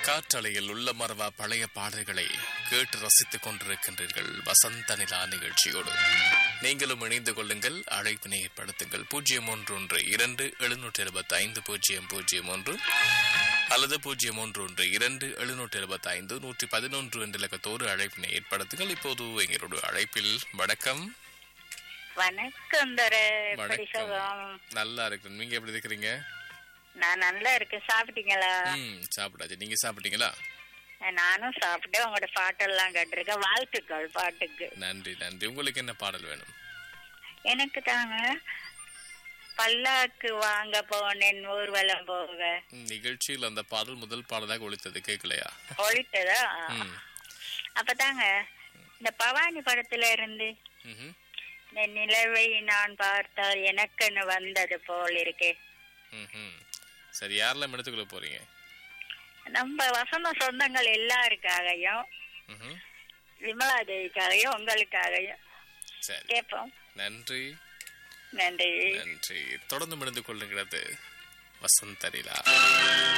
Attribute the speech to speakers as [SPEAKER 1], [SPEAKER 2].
[SPEAKER 1] காற்றலையில் உள்ள மரவா பழைய பாடல்களை கேட்டு ரசித்துக் கொண்டிருக்கின்றீர்கள் வசந்த நிலா நிகழ்ச்சியோடு. நீங்களும் இணைந்து கொள்ளுங்கள், அழைப்பினை ஏற்படுத்துங்கள். 011-2775-001 அல்லது 011-2775-111 என்ற இலக்கத்தோடு அழைப்பினை ஏற்படுத்துங்கள். இப்போது எங்களோட அழைப்பில் வணக்கம்.
[SPEAKER 2] வணக்கம்.
[SPEAKER 1] நல்லா இருக்கு. நீங்க எப்படி இருக்கிறீங்க?
[SPEAKER 2] நான் நல்லா இருக்கேன். சாப்பிட்டீங்களா?
[SPEAKER 1] சாப்பிட்டாச்சு. நீங்க சாப்பிட்டீங்களா?
[SPEAKER 2] நானும் சாப்பிட்டேன். உங்களோட பாட்டெல்லாம் கேட்டிருக்கேன். வாழ்த்துக்கள் பாட்டுக்கு.
[SPEAKER 1] நன்றி நன்றி. உங்களுக்கு என்ன பாடல் வேணும்?
[SPEAKER 2] எனக்கு தாங்க பல்லாக்கு வாங்க போனேன் ஊர்வலம் போக.
[SPEAKER 1] நிகழ்ச்சியில் அந்த பாடல் முதல் பாடலாக ஒலித்தது, கேட்கலையா?
[SPEAKER 2] ஒலித்ததா? அப்பதாங்க இந்த பவானி படத்துல இருந்து இந்த நிலவை நான் பார்த்தால் எனக்குன்னு வந்தது போல் இருக்கே.
[SPEAKER 1] சரி, யாரெல்லாம் எடுத்துக்கொள்ள போறீங்க?
[SPEAKER 2] நம்ம வசந்த சொந்தங்கள் எல்லாருக்காகவும், விமலா தேவிக்காகவும், உங்களுக்காகவும் கேட்போம்.
[SPEAKER 1] நன்றி
[SPEAKER 2] நன்றி
[SPEAKER 1] நன்றி. தொடர்ந்து இணைந்து கொள்ளுகிறது வசந்த நிலா.